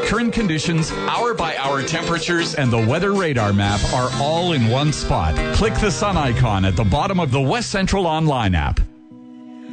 current conditions, hour-by-hour temperatures, and the weather radar map are all in one spot. Click the sun icon at the bottom of the West Central Online app.